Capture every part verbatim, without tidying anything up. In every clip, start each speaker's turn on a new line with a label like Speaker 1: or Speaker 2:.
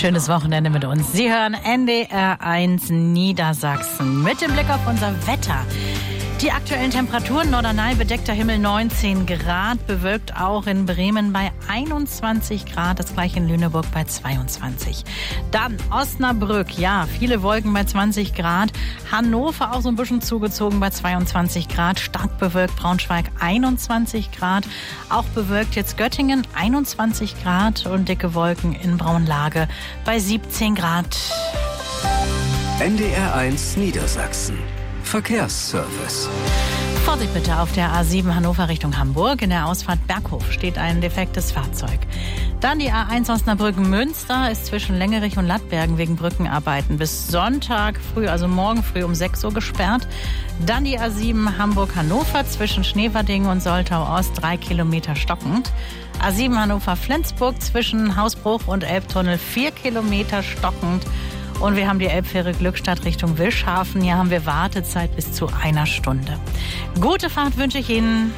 Speaker 1: schönes Wochenende mit uns. Sie hören N D R eins Niedersachsen mit dem Blick auf unser Wetter. Die aktuellen Temperaturen: Norderney bedeckter Himmel neunzehn Grad, bewölkt auch in Bremen bei einundzwanzig Grad, das gleiche in Lüneburg bei zweiundzwanzig. Dann Osnabrück, ja, viele Wolken bei zwanzig Grad. Hannover auch so ein bisschen zugezogen bei zweiundzwanzig Grad, stark bewölkt Braunschweig einundzwanzig Grad. Auch bewölkt jetzt Göttingen einundzwanzig Grad und dicke Wolken in Braunlage bei siebzehn Grad.
Speaker 2: N D R eins Niedersachsen. Verkehrsservice.
Speaker 1: Vorsicht bitte auf der A sieben Hannover Richtung Hamburg. In der Ausfahrt Berghof steht ein defektes Fahrzeug. Dann die A eins Osnabrück-Münster ist zwischen Längerich und Lattbergen wegen Brückenarbeiten bis Sonntag früh, also morgen früh um sechs Uhr gesperrt. Dann die A sieben Hamburg-Hannover zwischen Schneverdingen und Soltau-Ost, drei Kilometer stockend. A sieben Hannover-Flensburg zwischen Hausbruch und Elbtunnel, vier Kilometer stockend. Und wir haben die Elbfähre Glückstadt Richtung Wilshafen. Hier haben wir Wartezeit bis zu einer Stunde. Gute Fahrt wünsche ich Ihnen.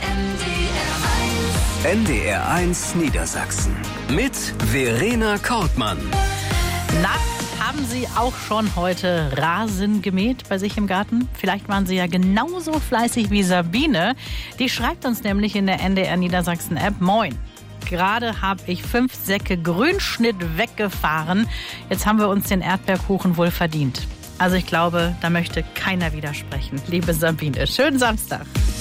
Speaker 2: N D R eins Niedersachsen mit Verena Kortmann.
Speaker 1: Na, haben Sie auch schon heute Rasen gemäht bei sich im Garten? Vielleicht waren Sie ja genauso fleißig wie Sabine. Die schreibt uns nämlich in der N D R Niedersachsen App: Moin. Gerade habe ich fünf Säcke Grünschnitt weggefahren. Jetzt haben wir uns den Erdbeerkuchen wohl verdient. Also ich glaube, da möchte keiner widersprechen. Liebe Sabine, schönen Samstag.